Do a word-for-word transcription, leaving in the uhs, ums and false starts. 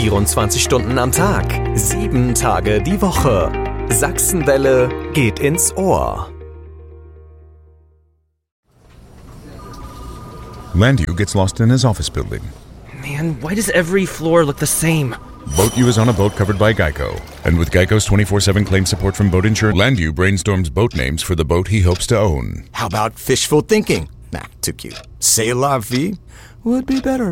vierundzwanzig Stunden am Tag, sieben Tage die Woche. Sachsenwelle geht ins Ohr. Landu gets lost in his office building. Man, why does every floor look the same? BoatU is on a boat covered by Geico. And with Geico's twenty-four seven claim support from Boat Insurance, Landu brainstorms boat names for the boat he hopes to own. How about fishful thinking? Nah, too cute. C'est la vie would be better.